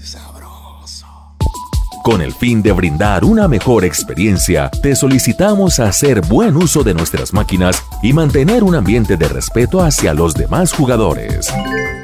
sabroso. Con el fin de brindar una mejor experiencia, te solicitamos hacer buen uso de nuestras máquinas y mantener un ambiente de respeto hacia los demás jugadores.